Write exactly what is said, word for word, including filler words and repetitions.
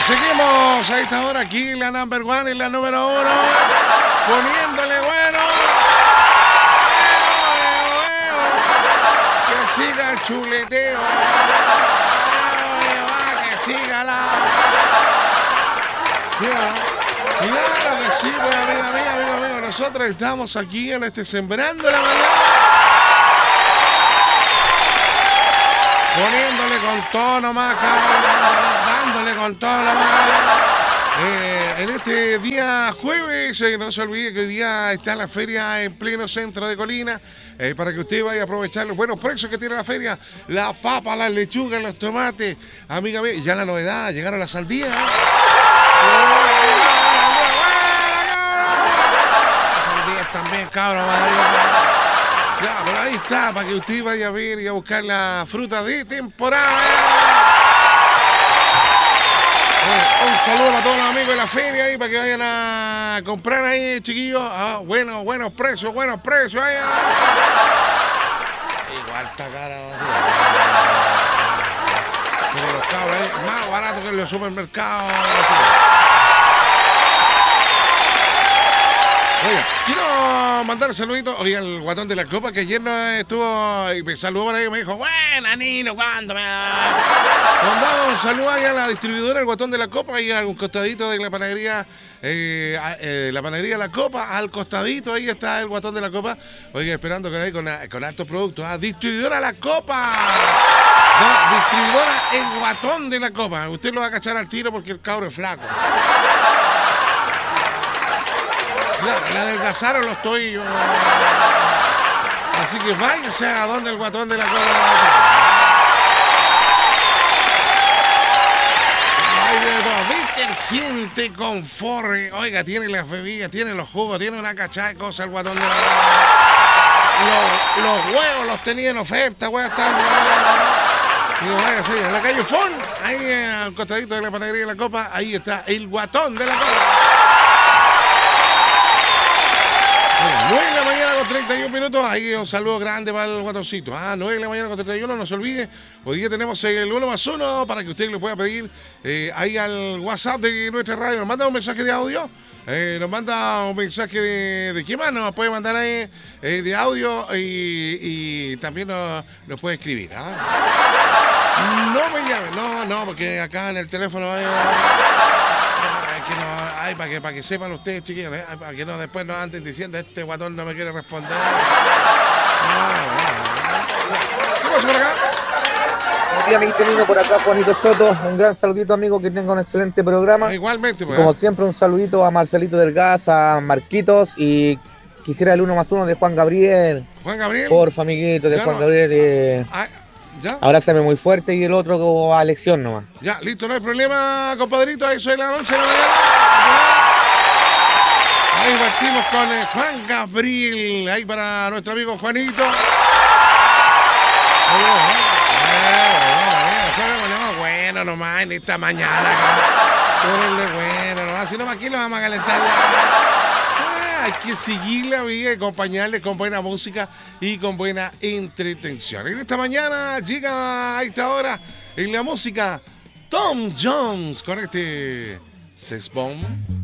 seguimos a esta hora aquí en la number one, en la número uno, poniéndole bueno. Que siga el chuleteo. Que siga la. Claro que sí, pues, amiga mía, amigo mío. Nosotros estamos aquí en este Sembrando la Mañana. Poniéndole con todo nomás, cabrón, dándole con todo nomás. Eh, en este día jueves, eh, no se olvide que hoy día está la feria en pleno centro de Colina, eh, para que usted vaya a aprovechar los buenos precios que tiene la feria, la papa, las lechugas, los tomates. Amiga mía, ya la novedad, llegaron las sandías. ¿eh? Las sandías también, cabrón, madre. Ya, pero ahí está, para que usted vaya a ver y a buscar la fruta de temporada. Bueno, un saludo a todos los amigos de la feria ahí para que vayan a comprar ahí, chiquillos. Ah, bueno, buenos precios, buenos precios. Ahí, ah. Igual está cara. Pero los cabros ahí, más barato que en los supermercados. Oye, quiero mandar un saludito hoy al Guatón de la Copa, que ayer no estuvo y me saludó por ahí y me dijo, buena, Nino, ¿cuándo me da? Mandaba un saludo ahí a la distribuidora El Guatón de la Copa y a un costadito de la panadería, eh, eh, la panadería La Copa, al costadito, ahí está El Guatón de la Copa. Oye, esperando que ahí con, con altos productos. ¿Ah? Distribuidora La Copa. No, distribuidora El Guatón de la Copa. Usted lo va a cachar al tiro porque el cabro es flaco. La, la adelgazaron los toillos. Así que váyase a donde el Guatón de la Copa. Hay de todo. Detergente confort. Oiga, tiene las bebidas, tiene los jugos, tiene una cachada de cosas el Guatón de la Copa. Los, los huevos los tenía en oferta, güey. Están. Digo, vaya, sí, en la calle Fon, ahí al costadito de la panadería de la Copa, ahí está el Guatón de la Copa. nueve de la mañana con treinta y un minutos, ahí un saludo grande para el guatoncito. Ah, nueve de la mañana con treinta y uno, no se olvide. Hoy día tenemos el uno más uno para que usted le pueda pedir eh, ahí al WhatsApp de nuestra radio. Nos manda un mensaje de audio, eh, nos manda un mensaje de, de qué más nos puede mandar ahí eh, de audio y, y también nos, nos puede escribir. ¿ah? No me llame, no, no, porque acá en el teléfono hay. Que no, ay, para que, para que sepan ustedes, chiquillos, ¿eh? Para que no después nos anden diciendo este guatón no me quiere responder. No, no, no. ¿Qué pasa por acá? Buen día, amiguito mío, por acá Juanito Soto. Un gran saludito, amigo, que tenga un excelente programa. Igualmente, pues. Como siempre, un saludito a Marcelito Delgaz, a Marquitos y quisiera el uno más uno de Juan Gabriel. Juan Gabriel. Porfa, amiguito, de ya Juan no. Gabriel. Eh... Ah, ¿ya? Abrázame muy fuerte y el otro a lección nomás. Ya, listo, no hay problema, compadrito. Ahí soy las once de la mañana. Ahí partimos con eh, Juan Gabriel. Ahí para nuestro amigo Juanito. Bueno nomás en esta mañana. Ponerle bueno nomás. Si no, aquí lo vamos a calentar. Hay que seguirle, amiga, y acompañarle con buena música y con buena entretención. Y esta mañana llega a esta hora en la música Tom Jones con este Sex Bomb.